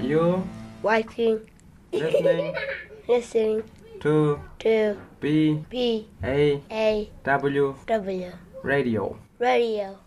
you watching, listening listening to to B B A A W W Radio. Radio.